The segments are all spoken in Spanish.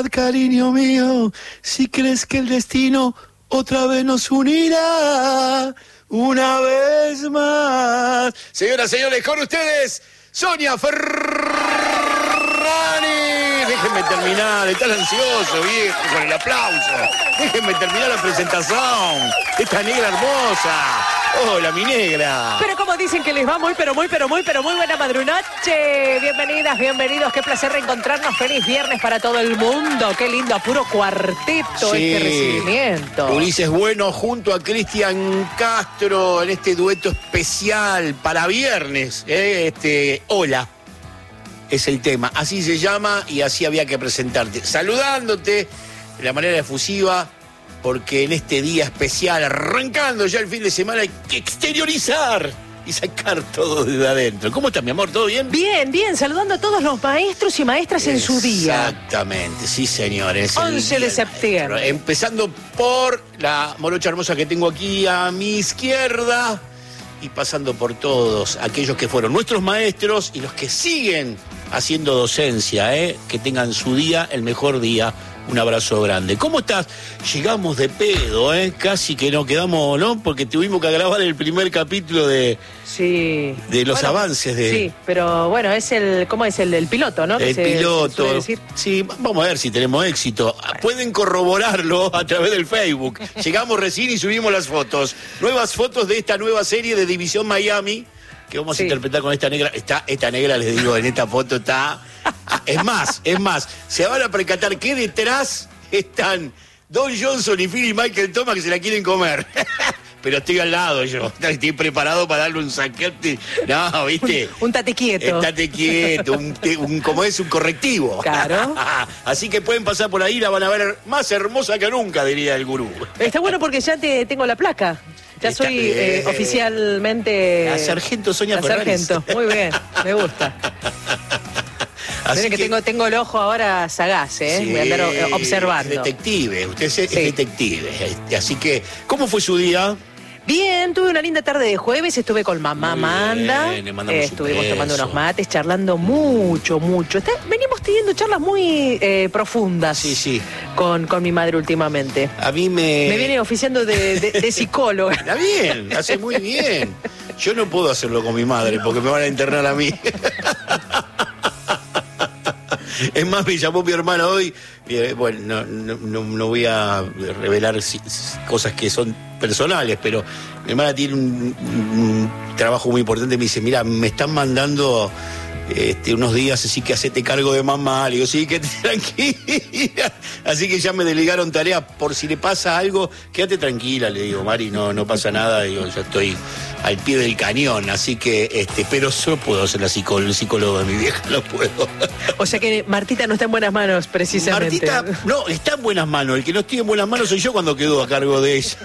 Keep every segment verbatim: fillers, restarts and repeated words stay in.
verdad, cariño mío, si crees que el destino otra vez nos unirá, una vez más. Señoras, señores, con ustedes, Sonia Ferrari. Déjenme terminar, están ansioso, viejo, con el aplauso. Déjenme terminar la presentación. Esta negra hermosa. Hola, mi negra. Pero como dicen que les va muy, pero muy, pero muy, pero muy buena madrunoche. Bienvenidas, bienvenidos. Qué placer reencontrarnos. Feliz viernes para todo el mundo. Qué lindo, puro cuarteto Sí. este recibimiento. Ulises Bueno junto a Cristian Castro en este dueto especial para viernes. ¿eh? Este, hola. Es el tema, así se llama y así había que presentarte. Saludándote de la manera efusiva, porque en este día especial, arrancando ya el fin de semana, hay que exteriorizar y sacar todo desde adentro. ¿Cómo estás, mi amor? ¿Todo bien? Bien, bien, saludando a todos los maestros y maestras en su día. Exactamente, sí, señores. once de septiembre. Empezando por la morocha hermosa que tengo aquí a mi izquierda y pasando por todos aquellos que fueron nuestros maestros y los que siguen haciendo docencia, ¿eh? Que tengan su día, el mejor día. Un abrazo grande. ¿Cómo estás? Llegamos de pedo, ¿eh? Casi que no quedamos, ¿no? Porque tuvimos que grabar el primer capítulo de, sí. de los bueno, avances de... Sí, pero bueno, es el, ¿cómo es? El, el piloto, ¿no? El se, piloto. se suele decir. Sí, vamos a ver si tenemos éxito. Pueden corroborarlo a través del Facebook. Llegamos recién y subimos las fotos. Nuevas fotos de esta nueva serie de División Miami que vamos sí. a interpretar con esta negra. Está, esta negra, les digo, en esta foto está... Es más, es más, se van a percatar que detrás están Don Johnson y Phil y Michael Thomas que se la quieren comer. Pero estoy al lado yo, estoy preparado para darle un saquete. No, ¿viste? Un, un tate quieto. Estate quieto, un, un, como es un correctivo. Claro. Así que pueden pasar por ahí, la van a ver más hermosa que nunca, diría el gurú. Está bueno porque ya te tengo la placa. Ya Está soy eh, bien. oficialmente... La sargento Sonia La Ferrari. sargento, muy bien, me gusta. Así que, que tengo, tengo el ojo ahora sagaz, ¿eh? Sí, voy a andar eh, observando. Es detective, usted es, es Sí. detective. Así que, ¿cómo fue su día? Bien, tuve una linda tarde de jueves, estuve con mamá Muy Amanda, bien, le mandamos eh, un estuvimos beso. tomando unos mates, charlando mucho, mucho. Está- venimos teniendo charlas muy eh, profundas Sí, sí. con, con mi madre últimamente. A mí me... Me viene oficiando de, de, de psicóloga. Está bien, hace muy bien. Yo no puedo hacerlo con mi madre porque me van a internar a mí. Es más, me llamó mi hermana hoy. eh, Bueno, no, no, no- no voy a revelar si- cosas que son personales, pero mi hermana tiene un, un trabajo muy importante. Me dice, mira, me están mandando este, unos días, así que hacete cargo de mamá. Le digo, sí, quédate tranquila. Así que ya me delegaron tareas. Por si le pasa algo, quédate tranquila, le digo, Mari, no, no pasa nada. Digo, yo estoy al pie del cañón, así que, este, pero yo puedo ser la psicóloga, el psicólogo de mi vieja, lo puedo. O sea que Martita no está en buenas manos, precisamente. Martita, no, está en buenas manos. El que no estoy en buenas manos soy yo cuando quedo a cargo de ella.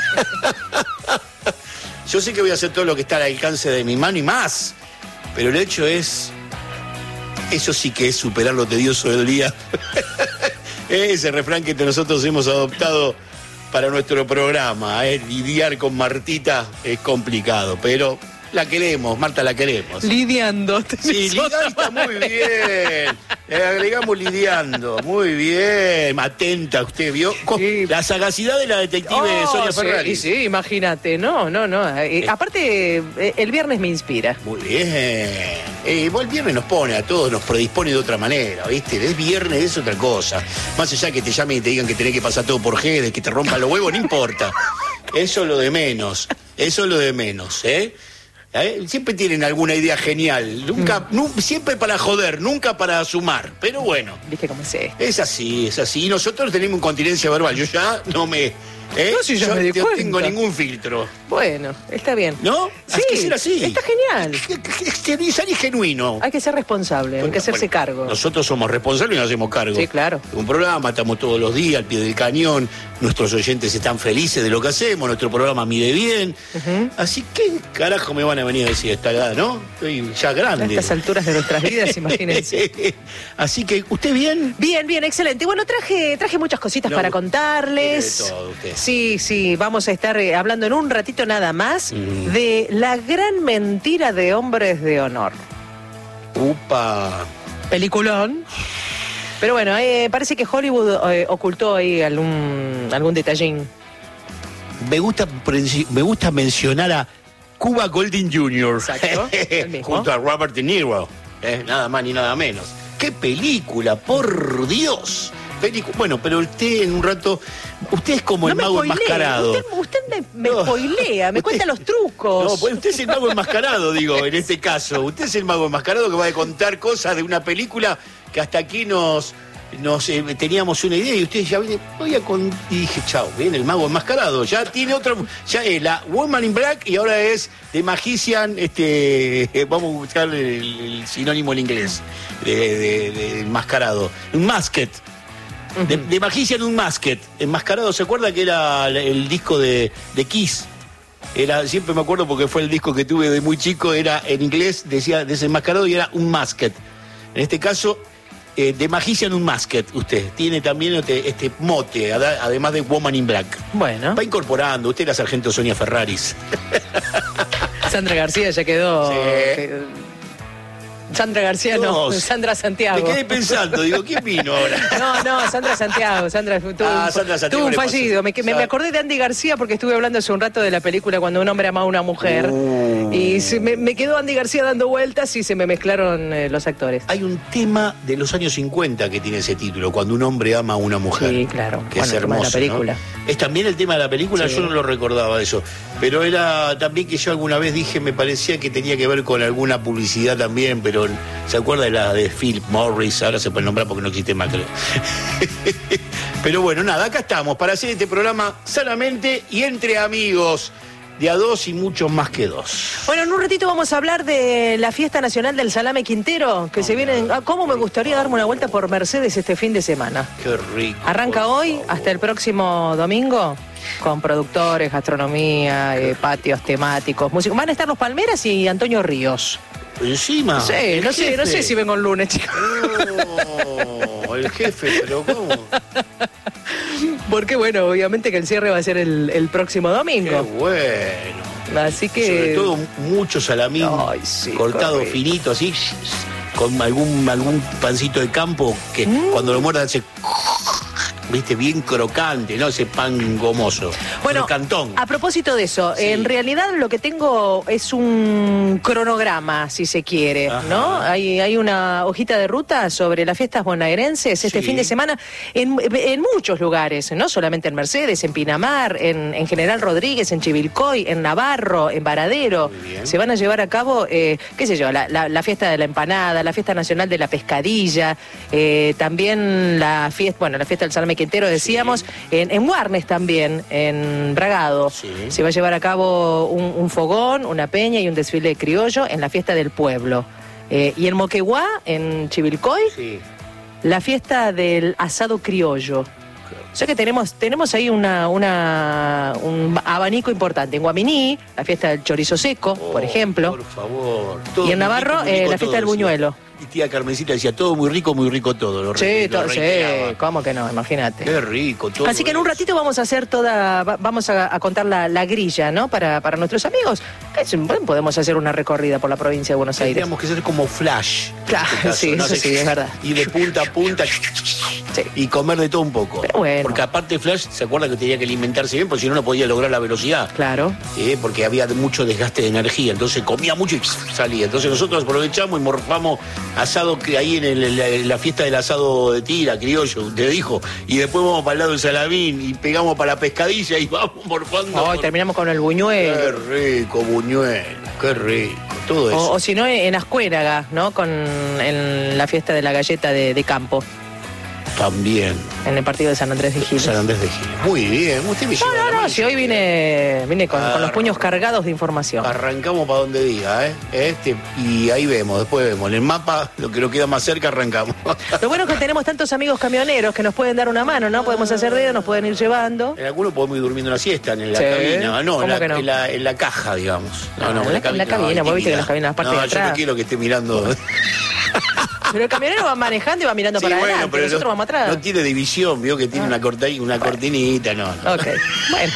Yo sé que voy a hacer todo lo que está al alcance de mi mano y más, pero el hecho es, eso sí que es superar lo tedioso del día. Ese refrán que nosotros hemos adoptado para nuestro programa, ¿eh? Lidiar con Martita es complicado, pero la queremos, Marta, la queremos. Lidiando. Sí, lidiar está muy bien. Le agregamos lidiando. Muy bien. Atenta, usted vio. Con Sí. la sagacidad de la detective Oh, Sonia sí, Ferrari. sí, imagínate. No, no, no. Eh, aparte, eh, el viernes me inspira. Muy bien. Eh, igual el viernes nos pone a todos, nos predispone de otra manera, ¿viste? Es viernes, es otra cosa. Más allá que te llamen y te digan que tenés que pasar todo por G, de que te rompan los huevos, no importa. Eso es lo de menos. Eso es lo de menos, ¿eh? ¿Eh? Siempre tienen alguna idea genial, nunca, Mm. nu- siempre para joder, nunca para sumar, pero bueno, ¿Viste cómo sé? es así, es así. Y nosotros tenemos incontinencia verbal, yo ya no me... ¿eh? No, si ya yo me di no cuenta. tengo ningún filtro, Bueno, está bien. ¿no? Sí, Hay que ser así. está genial. Exteriorizar y genuino. Hay que ser responsable, hay que hacerse Bueno, cargo. Nosotros somos responsables y nos hacemos cargo. Sí, claro. Un programa, estamos todos los días al pie del cañón, nuestros oyentes están felices de lo que hacemos, nuestro programa mide bien. Ujú. Así que, carajo, me van a venir a decir esta edad, ¿no? Estoy ya A grande. estas alturas de nuestras vidas, imagínense. Así que, ¿usted bien? Bien, bien, excelente. Bueno, traje, traje muchas cositas No, para contarles. tiene de todo usted. Sí, sí, vamos a estar eh, hablando en un ratito nada más Mm. de la gran mentira de Hombres de Honor. Upa. Peliculón. Pero bueno, eh, parece que Hollywood eh, ocultó ahí algún, algún detallín. Me gusta, me gusta mencionar a Cuba Gooding junior Exacto, el mismo. Junto a Robert De Niro, eh, nada más ni nada menos. ¡Qué película, por Dios! Pelicu bueno, pero usted en un rato, usted es como no el mago spoilee, enmascarado. Usted, usted me, me No, spoilea, me usted, cuenta los trucos. No, pues usted es el mago enmascarado, digo, en este caso. Usted es el mago enmascarado que va a contar cosas de una película que hasta aquí nos... Nos eh, teníamos una idea y ustedes ya vienen, voy a con... y dije, chao, viene el mago enmascarado, ya tiene otro, ya es la Woman in Black y ahora es The Magician, este, vamos a buscar el, el sinónimo en inglés de, de, de enmascarado, un masked, uh-huh. de, de Magician un masked, enmascarado, ¿se acuerda que era el, el disco de, de Kiss? Era, siempre me acuerdo porque fue el disco que tuve de muy chico, era en inglés, decía desenmascarado y era un masked. En este caso... Eh, de Magician Unmasked, usted tiene también este, este mote, además de Woman in Black. Bueno. Va incorporando, usted la sargento Sonia Ferraris. Sandra García ya quedó. Sí. Que... Sandra García no, no, Sandra Santiago. Me quedé pensando, digo, ¿quién vino ahora? No, no, Sandra Santiago. Sandra tuvo, ah, un, Sandra Santiago tuvo un fallido. Me, me, me acordé de Andy García porque estuve hablando hace un rato de la película Cuando un hombre ama a una mujer. Uh. Y se me, me quedó Andy García dando vueltas y se me mezclaron eh, los actores. Hay un tema de los años cincuenta que tiene ese título, Cuando un hombre ama a una mujer. Sí, claro. Que bueno, es hermoso, la película. ¿no? Es también el tema de la película, sí. Yo no lo recordaba eso. Pero era también que yo alguna vez dije, me parecía que tenía que ver con alguna publicidad también, pero ¿se acuerda de la de Philip Morris? Ahora se puede nombrar porque no existe más, creo. Pero bueno, nada, acá estamos para hacer este programa sanamente y entre amigos. De a dos y mucho más que dos. Bueno, en un ratito vamos a hablar de la fiesta nacional del salame Quintero, que oh, se viene... Ah, ¿cómo me gustaría darme una vuelta por Mercedes este fin de semana? Qué rico. Arranca hoy hasta el próximo domingo con productores, gastronomía, eh, patios temáticos, músicos. Van a estar los Palmeras y Antonio Ríos. Encima. Sí, no sé, no sé si vengo el lunes, chicos. No, el jefe, pero ¿cómo? Porque bueno, obviamente que el cierre va a ser el, el próximo domingo. Qué bueno. Así que... Sobre todo mucho salamín. Ay, sí, cortado correcto. Finito, así, con algún, algún pancito de campo que mm. cuando lo muerdan se... Viste, bien crocante, ¿no? Ese pan gomoso. Bueno, cantón. A propósito de eso, sí. En realidad lo que tengo es un cronograma, si se quiere, ajá. ¿No? Hay, hay una hojita de ruta sobre las fiestas bonaerenses este sí. fin de semana en, en muchos lugares, no solamente en Mercedes, en Pinamar, en, en General Rodríguez, en Chivilcoy, en Navarro, en Varadero. Se van a llevar a cabo, eh, qué sé yo, la, la, la fiesta de la empanada, la fiesta nacional de la pescadilla, eh, también la fiesta, bueno, la fiesta del salame Quintero, decíamos, sí. en, en Warnes también, en Bragado, sí. Se va a llevar a cabo un, un fogón, una peña y un desfile criollo en la fiesta del pueblo. Eh, y en Moquegua, en Chivilcoy, sí. La fiesta del asado criollo. O sea que tenemos, tenemos ahí una, una, un abanico importante. En Guaminí, la fiesta del chorizo seco, oh, por ejemplo. Por favor. Todo y en Navarro, rico, rico, eh, la fiesta del buñuelo. Mi tía Carmencita decía, todo muy rico, muy rico todo. Lo sí, to sí, ¿cómo que no? Imagínate. Qué rico todo. Así que en un ratito vamos a hacer toda, vamos a, a contar la, la grilla, ¿no? Para, para nuestros amigos. Es, bueno, podemos hacer una recorrida por la provincia de Buenos Aires. Tendríamos que ser como Flash. Claro, este caso, sí, ¿no? Eso sí, es verdad. Y de punta a punta sí. Y comer de todo un poco. Pero bueno. Porque aparte Flash, ¿se acuerda que tenía que alimentarse bien? Porque si no, no podía lograr la velocidad. Claro. Eh, porque había mucho desgaste de energía. Entonces comía mucho y salía. Entonces nosotros aprovechamos y morfamos asado que ahí en, el, en la fiesta del asado de tira, criollo, te dijo, y después vamos para el lado del salamín y pegamos para la pescadilla y vamos morfando. Oh, por... terminamos con el buñuelo. Qué rico, buñuelo, qué rico, todo eso. O, o si no, en Ascuénaga, ¿no? Con en la fiesta de la galleta de, de campo. También. En el partido de San Andrés de Giles. San Andrés de Giles. Muy bien. Usted me no, no, no, si hoy vine, vine con, con los puños cargados de información. Arrancamos para donde diga, ¿eh? Este, y ahí vemos, después vemos. En el mapa, lo que nos queda más cerca, arrancamos. Lo bueno es que tenemos tantos amigos camioneros que nos pueden dar una mano, ¿no? Podemos hacer dedo, nos pueden ir llevando. En algunos podemos ir durmiendo una siesta, en la sí. cabina. No, en la, no? En, la, en la caja, digamos. No, no, no en, la, en la cabina. No, vos viste que las cabinas, la parte no, de atrás. yo no quiero que esté mirando... Pero el camionero va manejando y va mirando sí, para bueno, adelante, pero nosotros no, vamos atrás. No tiene división, vio que tiene ah. una, corta, una bueno. cortinita, no. no. Ok, bueno.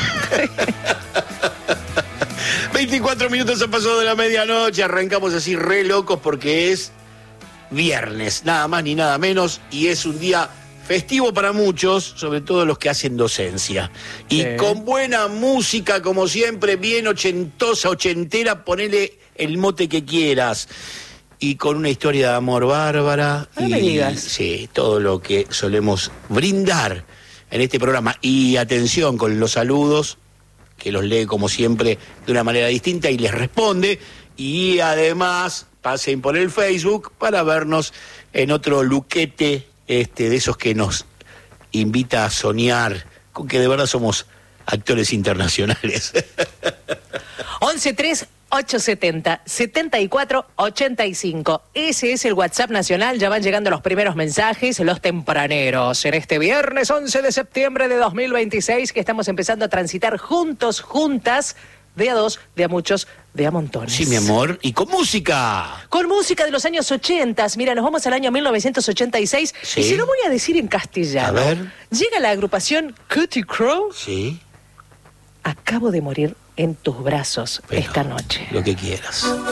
veinticuatro minutos han pasado de la medianoche, arrancamos así re locos porque es viernes, nada más ni nada menos, y es un día festivo para muchos, sobre todo los que hacen docencia. Y sí, con buena música, como siempre, bien ochentosa, ochentera, ponele el mote que quieras. Y con una historia de amor bárbara. No y, me digas. Sí, todo lo que solemos brindar en este programa. Y atención con los saludos, que los lee como siempre de una manera distinta y les responde. Y además pasen por el Facebook para vernos en otro luquete este, de esos que nos invita a soñar con que de verdad somos actores internacionales. once tres ocho setenta setenta y cuatro ochenta y cinco. Ese es el WhatsApp nacional. Ya van llegando los primeros mensajes, los tempraneros. En este viernes once de septiembre de dos mil veintiséis, que estamos empezando a transitar juntos, juntas, de a dos, de a muchos, de a montones. Sí, mi amor. Y con música. Con música de los años ochenta. Mira, nos vamos al año mil novecientos ochenta y seis. Sí. Y se lo voy a decir en castellano. A ver. Llega la agrupación Cutty Crow. Sí. Acabo de morir en tus brazos. Pero esta noche. Lo que quieras.